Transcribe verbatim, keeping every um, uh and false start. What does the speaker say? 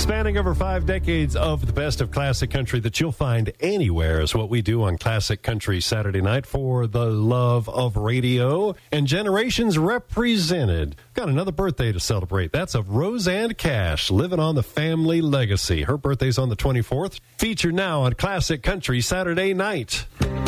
Spanning over five decades of the best of classic country that you'll find anywhere is what we do on Classic Country Saturday night for the love of radio and generations represented. Got another birthday to celebrate. That's of Roseanne Cash, living on the family legacy. Her birthday's on the twenty-fourth. Featured now on Classic Country Saturday night.